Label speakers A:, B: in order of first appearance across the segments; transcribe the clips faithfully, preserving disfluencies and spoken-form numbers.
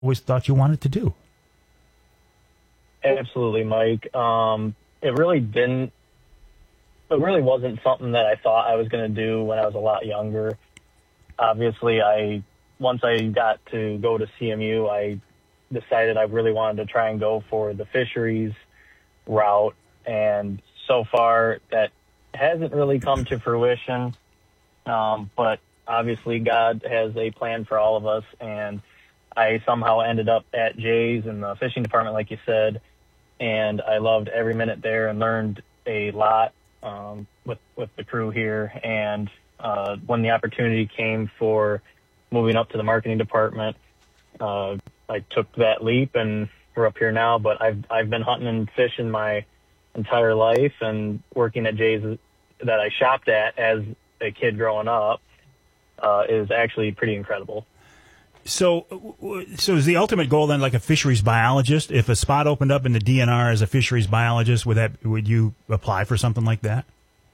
A: always thought you wanted to do?
B: Absolutely, Mike. Um, it really didn't, it really wasn't something that I thought I was going to do when I was a lot younger. Obviously, I, once I got to go to C M U, I decided I really wanted to try and go for the fisheries route. And so far that hasn't really come to fruition. Um, but obviously God has a plan for all of us. And I somehow ended up at Jay's in the fishing department, like you said. And I loved every minute there and learned a lot um, with, with the crew here. And uh, when the opportunity came for moving up to the marketing department, uh, I took that leap and we're up here now. But I've, I've been hunting and fishing my entire life, and working at Jay's that I shopped at as a kid growing up uh, is actually pretty incredible.
A: So, so is the ultimate goal then like a fisheries biologist? If a spot opened up in the D N R as a fisheries biologist, would that would you apply for something like that?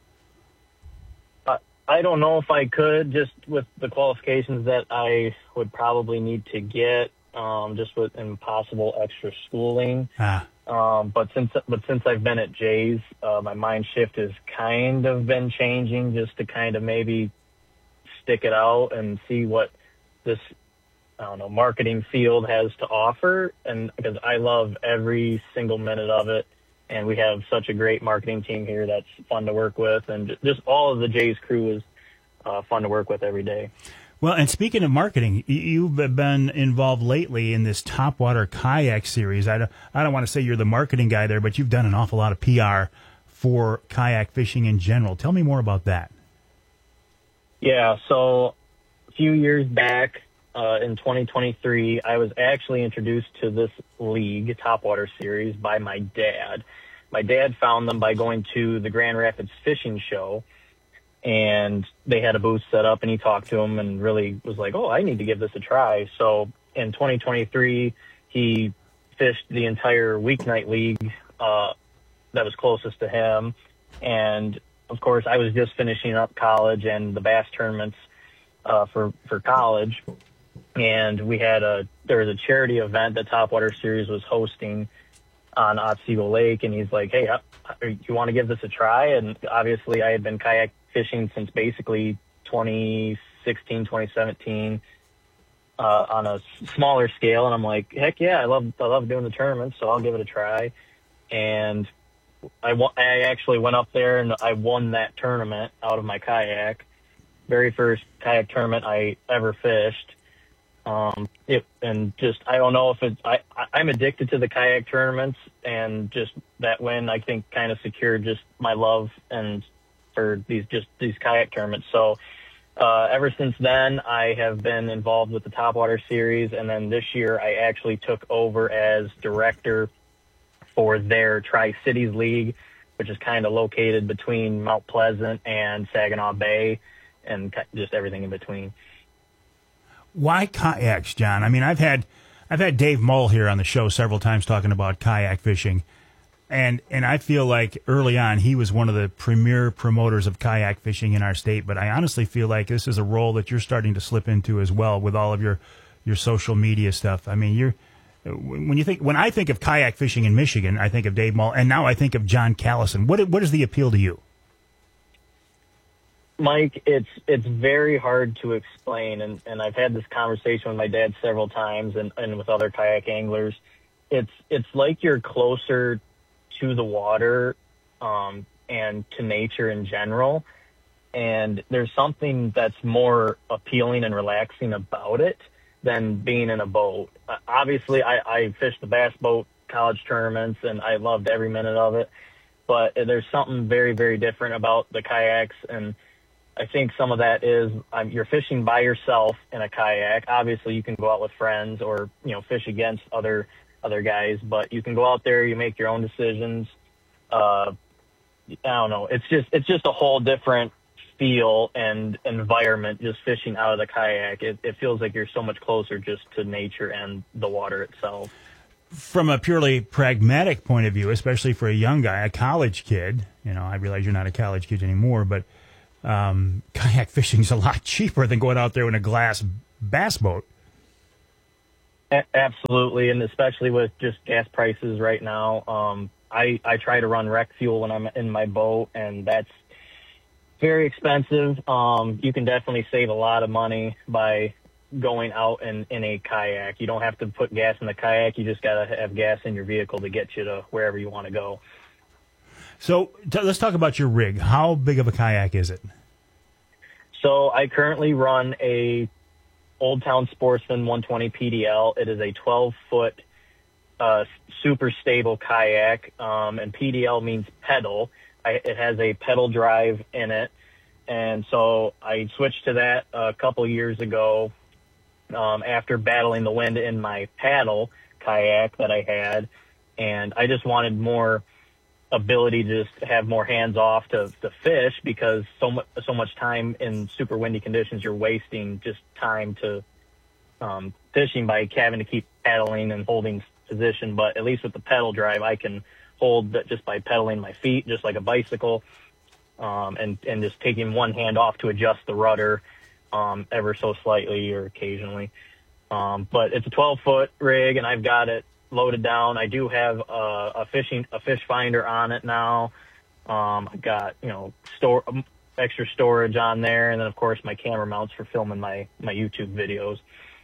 B: Uh, I don't know if I could, just with the qualifications that I would probably need to get, um, just with impossible extra schooling.
A: Ah.
B: Um, but since but since I've been at Jay's, uh, my mind shift has kind of been changing, just to kind of maybe stick it out and see what this, I don't know, marketing field has to offer. And because I love every single minute of it, and we have such a great marketing team here that's fun to work with, and just all of the Jay's crew is uh, fun to work with every day.
A: Well, and speaking of marketing, you've been involved lately in this Topwater Kayak Series. I don't, I don't want to say you're the marketing guy there, but you've done an awful lot of P R for kayak fishing in general. Tell me more about that.
B: Yeah, so a few years back, uh, in twenty twenty-three, I was actually introduced to this league, Topwater Series, by my dad. My dad found them by going to the Grand Rapids Fishing Show, and they had a booth set up, and he talked to him and really was like, oh, I need to give this a try. So in twenty twenty-three, he fished the entire weeknight league uh, that was closest to him. And, of course, I was just finishing up college and the bass tournaments uh, for, for college. And we had a, there was a charity event that Topwater Series was hosting on Otsego Lake. And he's like, hey, you want to give this a try? And obviously I had been kayak fishing since basically twenty sixteen, twenty seventeen, uh, on a smaller scale. And I'm like, heck yeah, I love, I love doing the tournaments, so I'll give it a try. And I, I actually went up there and I won that tournament out of my kayak. Very first kayak tournament I ever fished. Um, it, and just, I don't know if it's, I, I'm addicted to the kayak tournaments, and just that win, I think, kind of secured just my love and for these, just these kayak tournaments. So, uh, ever since then, I have been involved with the Topwater Series. And then this year I actually took over as director for their Tri-Cities League, which is kind of located between Mount Pleasant and Saginaw Bay, and just everything in between.
A: Why kayaks, John? I mean, I've had I've had Dave Mull here on the show several times talking about kayak fishing, and and I feel like early on he was one of the premier promoters of kayak fishing in our state. But I honestly feel like this is a role that you're starting to slip into as well with all of your your social media stuff. I mean, you're when you think when I think of kayak fishing in Michigan, I think of Dave Mull, and now I think of John Callison. What what is the appeal to you?
B: Mike, it's it's very hard to explain, and, and I've had this conversation with my dad several times, and, and with other kayak anglers. It's it's like you're closer to the water um, and to nature in general, and there's something that's more appealing and relaxing about it than being in a boat. Uh, obviously, I, I fished the bass boat college tournaments, and I loved every minute of it, but there's something very, very different about the kayaks, and I think some of that is um, you're fishing by yourself in a kayak. Obviously, you can go out with friends or, you know, fish against other other guys, but you can go out there, you make your own decisions. Uh, I don't know. It's just it's just a whole different feel and environment just fishing out of the kayak. It, it feels like you're so much closer just to nature and the water itself.
A: From a purely pragmatic point of view, especially for a young guy, a college kid, you know, I realize you're not a college kid anymore, but Um, kayak fishing is a lot cheaper than going out there in a glass bass boat.
B: A- absolutely, and especially with just gas prices right now. Um, I I try to run rec fuel when I'm in my boat, and that's very expensive. Um, you can definitely save a lot of money by going out in, in a kayak. You don't have to put gas in the kayak. You just got to have gas in your vehicle to get you to wherever you want to go.
A: So t- let's talk about your rig. How big of a kayak is it?
B: So I currently run a Old Town Sportsman one twenty P D L. It is a twelve foot uh, super stable kayak, um, and P D L means pedal. I, it has a pedal drive in it, and so I switched to that a couple years ago um, after battling the wind in my paddle kayak that I had, and I just wanted more ability to just have more hands off to, to fish, because so much so much time in super windy conditions, you're wasting just time to um, fishing by having to keep paddling and holding position. But at least with the pedal drive, I can hold that just by pedaling my feet, just like a bicycle, um, and and just taking one hand off to adjust the rudder um, ever so slightly or occasionally. Um, but it's a twelve foot rig, and I've got it loaded down. I do have a, a fishing a fish finder on it now. Um, I got you know store extra storage on there, and then of course my camera mounts for filming my my YouTube videos.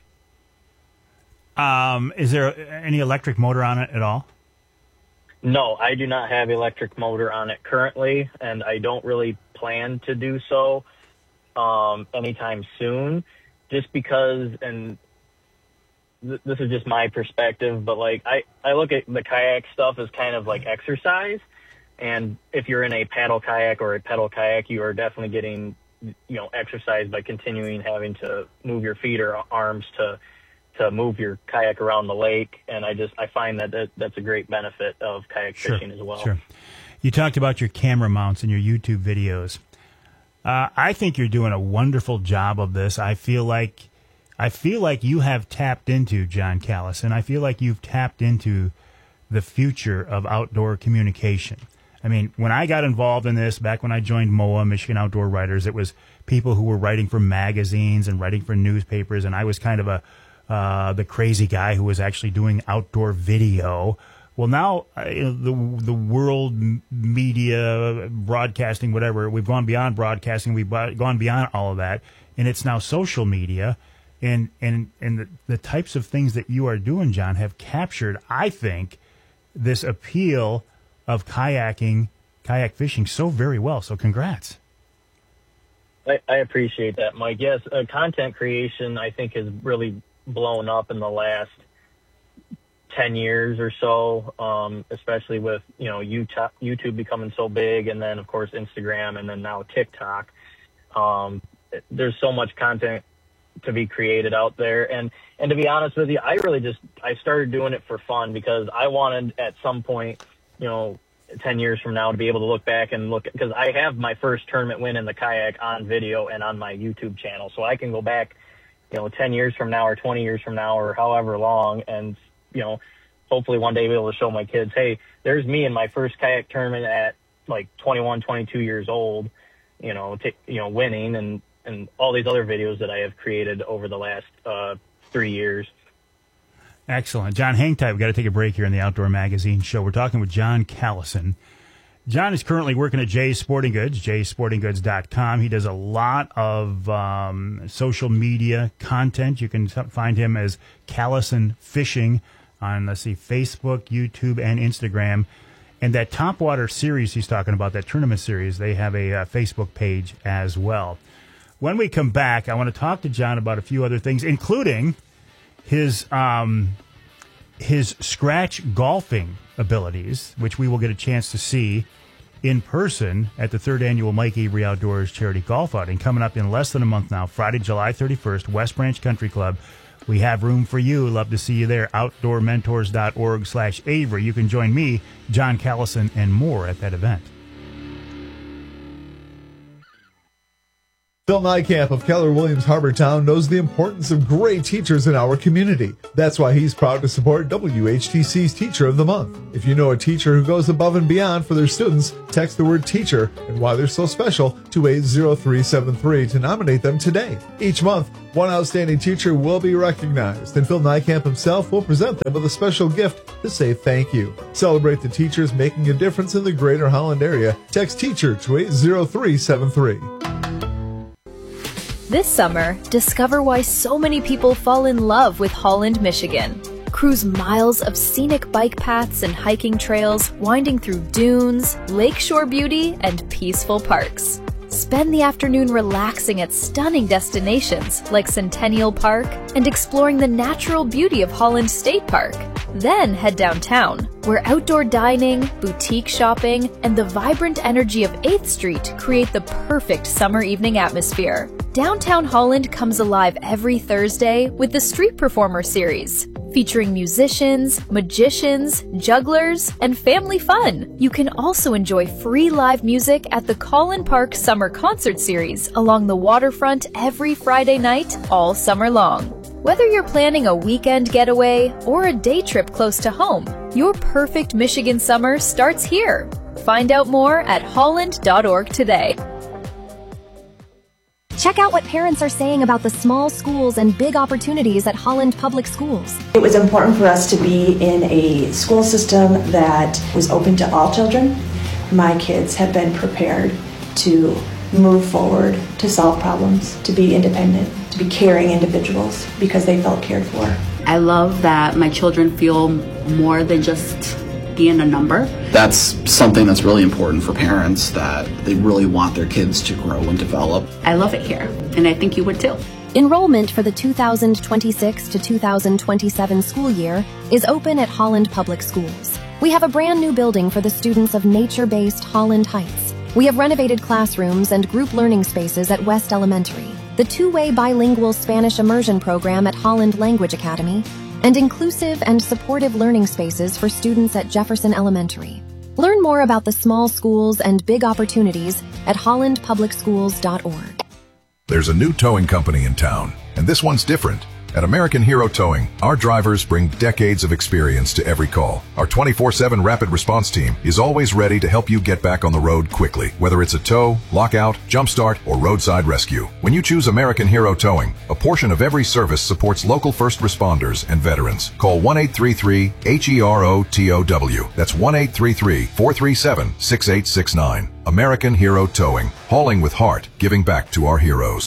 A: Um, is there any electric motor on it at all?
B: No, I do not have electric motor on it currently, and I don't really plan to do so um, anytime soon, just because, and th- this is just my perspective, but like I, I look at the kayak stuff as kind of like exercise, and if you're in a paddle kayak or a pedal kayak, you are definitely getting, you know, exercise by continuing having to move your feet or arms to to move your kayak around the lake. And I just, I find that, that that's a great benefit of kayak
A: Sure,
B: fishing as well.
A: Sure. You talked about your camera mounts and your YouTube videos. Uh, I think you're doing a wonderful job of this. I feel like, I feel like you have tapped into, John Callison, I feel like you've tapped into the future of outdoor communication. I mean, when I got involved in this, back when I joined M O A, Michigan Outdoor Writers, it was people who were writing for magazines and writing for newspapers, and I was kind of a, Uh, the crazy guy who was actually doing outdoor video. Well, now uh, you know, the the world media, broadcasting, whatever, we've gone beyond broadcasting. We've gone beyond all of that, and it's now social media, and and and the, the types of things that you are doing, John, have captured, I think, this appeal of kayaking, kayak fishing so very well. So, congrats.
B: I, I appreciate that, Mike. Yes, uh, content creation, I think, has really blown up in the last ten years or so, um, especially with, you know, YouTube, YouTube becoming so big, and then, of course, Instagram, and then now TikTok. Um, there's so much content to be created out there. And, and to be honest with you, I really just, I started doing it for fun, because I wanted at some point, you know, ten years from now to be able to look back and look, because I have my first tournament win in the kayak on video and on my YouTube channel. So I can go back, you know, ten years from now or twenty years from now or however long, and, you know, hopefully one day be able to show my kids, hey, there's me in my first kayak tournament at like twenty-one, twenty-two years old, you know, t- you know, winning, and, and all these other videos that I have created over the last uh, three years.
A: Excellent. John, hang tight. We've got to take a break here in the Outdoor Magazine Show. We're talking with John Callison. John is currently working at Jay's Sporting Goods, jays sporting goods dot com. He does a lot of um, social media content. You can t- find him as Callison Fishing on, let's see, Facebook, YouTube, and Instagram. And that Topwater series he's talking about, that tournament series, they have a uh, Facebook page as well. When we come back, I want to talk to John about a few other things, including his um, his scratch golfing abilities, which we will get a chance to see in person at the third annual Mike Avery Outdoors Charity Golf Outing, coming up in less than a month now, Friday, July thirty-first, West Branch Country Club. We have room for you. Love to see you there. outdoor mentors dot org slash Avery. You can join me, John Callison, and more at that event.
C: Phil Nykamp of Keller Williams Harbortown knows the importance of great teachers in our community. That's why he's proud to support W H T C's Teacher of the Month. If you know a teacher who goes above and beyond for their students, text the word teacher and why they're so special to eight zero three seven three to nominate them today. Each month, one outstanding teacher will be recognized, and Phil Nykamp himself will present them with a special gift to say thank you. Celebrate the teachers making a difference in the greater Holland area. Text teacher to eight zero three seven three.
D: This summer, discover why so many people fall in love with Holland, Michigan. Cruise miles of scenic bike paths and hiking trails, winding through dunes, lakeshore beauty, and peaceful parks. Spend the afternoon relaxing at stunning destinations like Centennial Park and exploring the natural beauty of Holland State Park. Then head downtown, where outdoor dining, boutique shopping, and the vibrant energy of eighth Street create the perfect summer evening atmosphere. Downtown Holland comes alive every Thursday with the Street Performer series, featuring musicians, magicians, jugglers, and family fun. You can also enjoy free live music at the Collin Park Summer Concert Series along the waterfront every Friday night all summer long. Whether you're planning a weekend getaway or a day trip close to home, your perfect Michigan summer starts here. Find out more at holland dot org today.
E: Check out what parents are saying about the small schools and big opportunities at Holland Public Schools.
F: It was important for us to be in a school system that was open to all children. My kids have been prepared to move forward, to solve problems, to be independent, to be caring individuals because they felt cared for.
G: I love that my children feel more than just being a number.
H: That's something that's really important for parents, that they really want their kids to grow and develop.
G: I love it here, and I think you would too.
E: Enrollment for the two thousand twenty-six to two thousand twenty-seven school year is open at Holland Public Schools. We have a brand new building for the students of nature-based Holland Heights. We have renovated classrooms and group learning spaces at West Elementary, the two-way bilingual Spanish immersion program at Holland Language Academy, and inclusive and supportive learning spaces for students at Jefferson Elementary. Learn more about the small schools and big opportunities at holland public schools dot org.
I: There's a new towing company in town, and this one's different. At American Hero Towing, our drivers bring decades of experience to every call. Our twenty-four seven rapid response team is always ready to help you get back on the road quickly, whether it's a tow, lockout, jumpstart, or roadside rescue. When you choose American Hero Towing, a portion of every service supports local first responders and veterans. Call one eight three three H E R O T O W. That's one eight three three, four three seven, six eight six nine. American Hero Towing, hauling with heart, giving back to our heroes.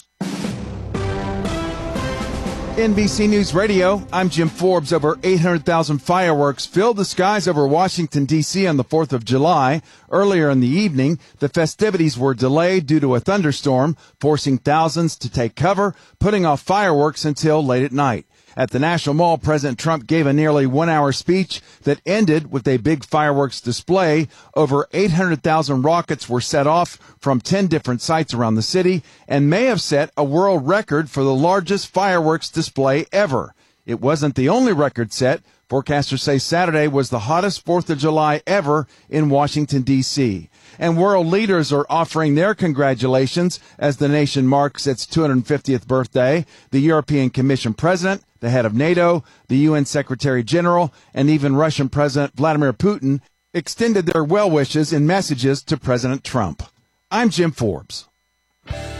J: N B C News Radio, I'm Jim Forbes. Over eight hundred thousand fireworks filled the skies over Washington, D C on the fourth of July. Earlier in the evening, the festivities were delayed due to a thunderstorm, forcing thousands to take cover, putting off fireworks until late at night. At the National Mall, President Trump gave a nearly one-hour speech that ended with a big fireworks display. Over eight hundred thousand rockets were set off from ten different sites around the city and may have set a world record for the largest fireworks display ever. It wasn't the only record set. Forecasters say Saturday was the hottest fourth of July ever in Washington, D C And world leaders are offering their congratulations as the nation marks its two hundred fiftieth birthday. The European Commission President, the head of NATO, the U N Secretary General, and even Russian President Vladimir Putin extended their well wishes in messages to President Trump. I'm Jim Forbes.